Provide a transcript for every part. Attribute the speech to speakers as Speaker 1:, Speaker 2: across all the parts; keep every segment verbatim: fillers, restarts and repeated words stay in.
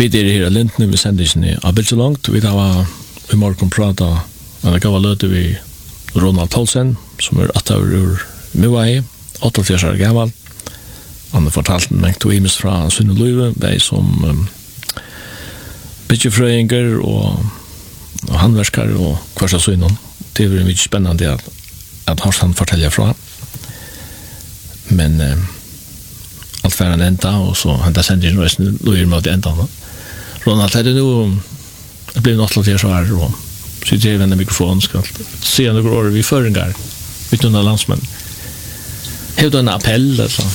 Speaker 1: Vi er her i Lindne, vi sender ikke ned av så langt. Vi har i morgen pratet, men det gav løte vi Ronald Tolsen, som er atter ur Muai, åttiåtte år gammel. Han har fortalt en mengt og imes fra Sunne Løyve, de som um, byggefrøyinger og, og handverskere og hversa Sunne. Det er mye spennende at, at han forteller fra. Men um, alt færre en enda, og så han da sender inn røysen Løyve med det enda. Ronald, er det nå, det blir nått til å være, og så jeg vender mikrofonen, skal se noen år vi føringer, uten noen landsmenn. Har du en appell, altså?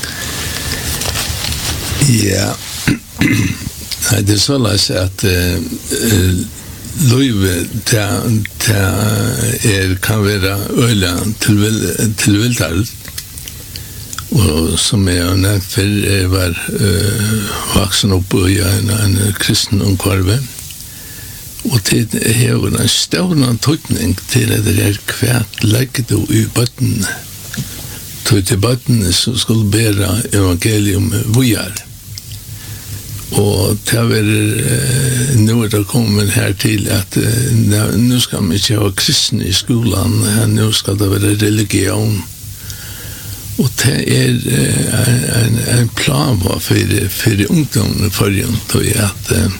Speaker 2: Ja, det er så løs at uh, Løyve er, kan være øyla tilviltalt, og som jeg har nevnt før, jeg var uh, vaksen opp i en, en kristen omkvarve, og til det har en større tøytning til at det er kvært legget i bøttene, til til bøttene som skulle bære evangelium vujar. Og det var uh, nå er det kommet her til at uh, nå skal vi ikke ha kristne i skolen, nå skal det være religion. Og det er uh, en, en plan for, for ungdommen for at uh,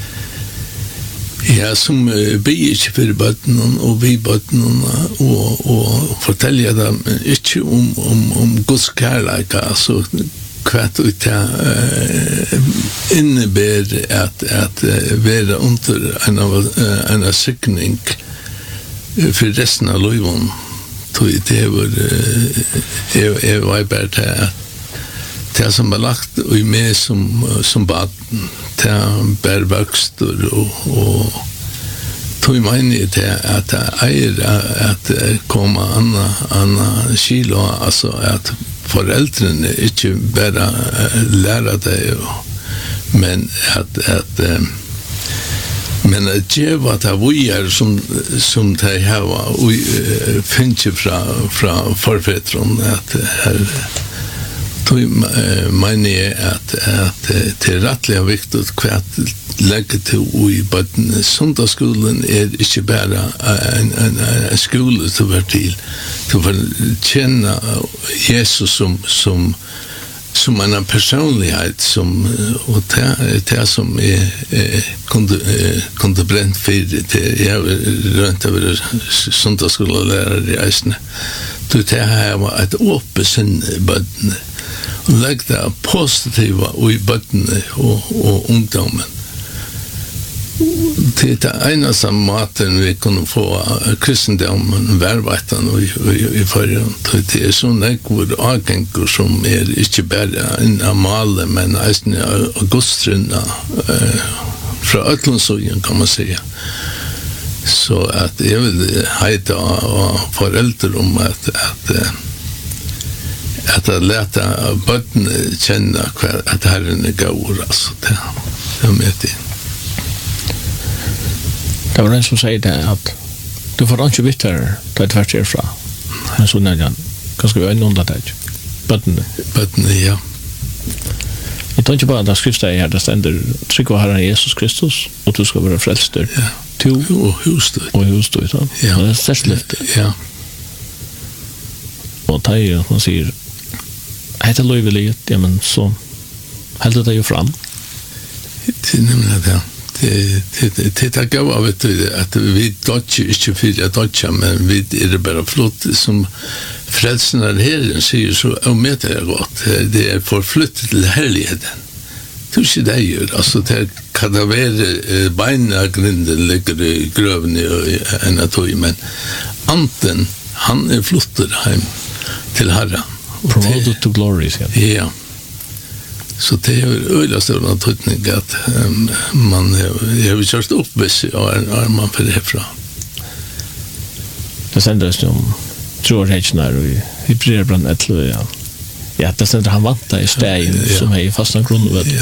Speaker 2: ja, som uh, blir ikke for bøttene og vi bøttene og, og forteller dem ikke om, om, om Guds kærlighet, altså kvart ut uh, innebär at, at uh, være under en, uh, en sikning for resten av livet. Det var uh, jeg var bare til at det som var lagt og med som, som baden, det bär vokster og, og tog meg til at det eier at komme anna, anna kilo, altså at foreldrene ikke bare uh, lærer det, men at, at uh, men at djeva det vi er som, som de har uh, finner fra, fra forfedrene, at her tog uh, mener jeg at, at uh, det er rettelig viktig hvert legge til i bøttene. Sundagsskolen er ikke bare en, en, en skole til å være til, til å kjenne Jesus som, som, som en personlighet, som, og det, det som jeg, jeg kunne, kunne brent for til jeg rønt å være sundagsskolelærer i Eisne. Så det her var et åpent sinn i bøttene, og legge det positive i bøttene og, og ungdommen. Det er det eneste maten vi kunne få kristendommen verveiten i, i, i forhånd. Det er sånn ekkur avgengur som er ikke bare en av male, men eisen av gudstrynna eh, fra Øtlandsøyen, kan man sige. Så at jeg vil heita av foreldre om at, at, at jeg leta bøttene kjenne at Herren er gaur, altså. Det, det er med det. Det var en som sier det at du får ikke vite det er tvert herfra. Men så nevner han, ganske øyne under det. Bøttene. Bøttene, ja. Jeg tar ikke bare at det skriftet her, det stender trygg av Herren Jesus Kristus, og du skal være frelster. Ja. To. Og husstøy. Og husstøy, ja. Ja. Og det er størst løfte. Ja. Og det er man sier, heter løyvelig, ja, men så helder det jo fram. Det er nemlig det, ja. Det er gav av at vi dodger ikke for jeg dodger, men vi er bare flott som frelsen av Herren sier, så og med det er godt. Det er forflyttet til herligheten. Det er ikke det jeg gjør. Altså, det kan det være beina grinden ligger i grøven enn at tog, men anten, han er flottet hjem til Herren. Promoted to glory, sier han. Ja. Så det er jo øyla større tøytning at um, man har kjørt opp hvis og er man for det fra. Det sender oss om tror jeg ikke når vi bryr brann et eller ja. Ja, det sender han vant i stegen ja, ja. Som er i fastna grunn. Ja.